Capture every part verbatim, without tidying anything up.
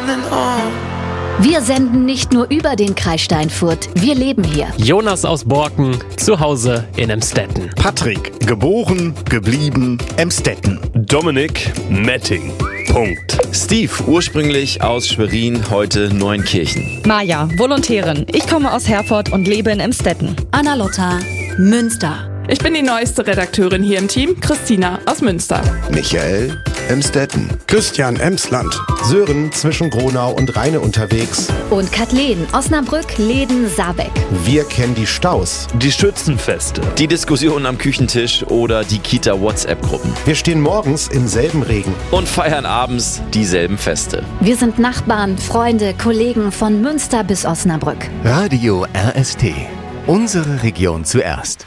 on and on. Wir senden nicht nur über den Kreis Steinfurt, wir leben hier. Jonas aus Borken, zu Hause in Emstetten. Patrick, geboren, geblieben, Emstetten. Dominik, Metting. Punkt. Steve, ursprünglich aus Schwerin, heute Neunkirchen. Maja, Volontärin. Ich komme aus Herford und lebe in Emstetten. Anna-Lotta, Münster. Ich bin die neueste Redakteurin hier im Team, Christina aus Münster. Michael, Emstetten. Christian, Emsland. Sören, zwischen Gronau und Rheine unterwegs. Und Kathleen, Osnabrück, Leden, Saarbeck. Wir kennen die Staus. Die Schützenfeste. Die Diskussionen am Küchentisch oder die Kita-WhatsApp-Gruppen. Wir stehen morgens im selben Regen. Und feiern abends dieselben Feste. Wir sind Nachbarn, Freunde, Kollegen von Münster bis Osnabrück. Radio R S T. Unsere Region zuerst.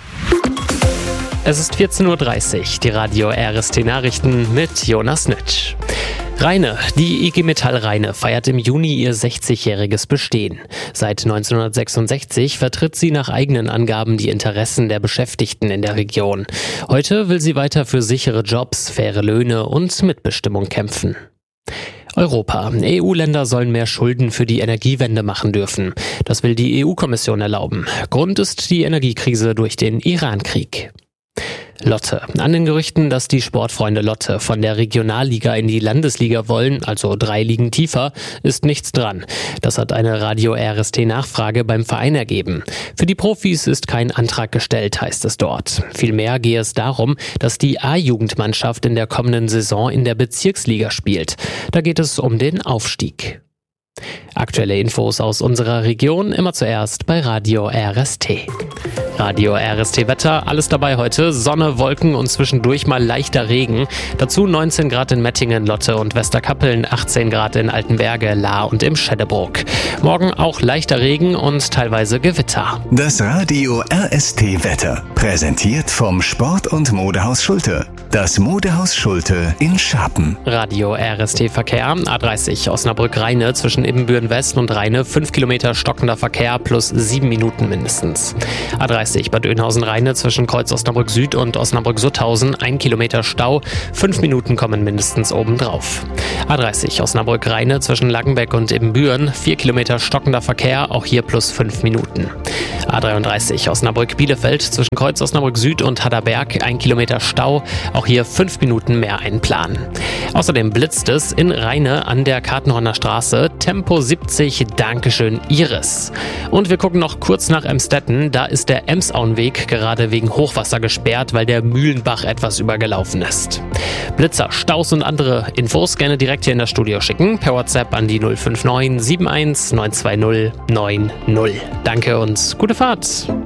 Es ist vierzehn Uhr dreißig, die Radio R S T-Nachrichten mit Jonas Nitsch. Rheine, die I G Metall Rheine feiert im Juni ihr sechzigjähriges Bestehen. Seit neunzehnhundertsechsundsechzig vertritt sie nach eigenen Angaben die Interessen der Beschäftigten in der Region. Heute will sie weiter für sichere Jobs, faire Löhne und Mitbestimmung kämpfen. Europa. E U-Länder sollen mehr Schulden für die Energiewende machen dürfen. Das will die E U-Kommission erlauben. Grund ist die Energiekrise durch den Iran-Krieg. Lotte. An den Gerüchten, dass die Sportfreunde Lotte von der Regionalliga in die Landesliga wollen, also drei Ligen tiefer, ist nichts dran. Das hat eine Radio R S T-Nachfrage beim Verein ergeben. Für die Profis ist kein Antrag gestellt, heißt es dort. Vielmehr gehe es darum, dass die A-Jugendmannschaft in der kommenden Saison in der Bezirksliga spielt. Da geht es um den Aufstieg. Aktuelle Infos aus unserer Region immer zuerst bei Radio R S T. Radio R S T Wetter, alles dabei heute, Sonne, Wolken und zwischendurch mal leichter Regen. Dazu neunzehn Grad in Mettingen, Lotte und Westerkappeln, achtzehn Grad in Altenberge, Lahr und im Schädeburg. Morgen auch leichter Regen und teilweise Gewitter. Das Radio R S T Wetter, präsentiert vom Sport- und Modehaus Schulte. Das Modehaus Schulte in Scharpen. Radio R S T Verkehr, A dreißig Osnabrück-Rheine zwischen Ibbenbüren West und Rheine, fünf Kilometer stockender Verkehr plus sieben Minuten mindestens. A dreißig Bad Oeynhausen-Rheine zwischen Kreuz Osnabrück Süd und Osnabrück-Sutthausen, ein Kilometer Stau, fünf Minuten kommen mindestens obendrauf. A dreißig Osnabrück-Rheine zwischen Langenbeck und Ibbenbüren, vier Kilometer stockender Verkehr, auch hier plus fünf Minuten. A dreiunddreißig Osnabrück-Bielefeld zwischen Kreuz Osnabrück Süd und Hadderberg, ein Kilometer Stau, auch hier fünf Minuten mehr einplanen. Außerdem blitzt es in Rheine an der Kartenhorner Straße, Tempo siebzig, Dankeschön Iris. Und wir gucken noch kurz nach Emstetten, da ist der Emsauenweg gerade wegen Hochwasser gesperrt, weil der Mühlenbach etwas übergelaufen ist. Blitzer, Staus und andere Infos gerne direkt hier in das Studio schicken, per WhatsApp an die null fünf neun sieben eins neun zwei null neun null. Danke und gute Fahrt!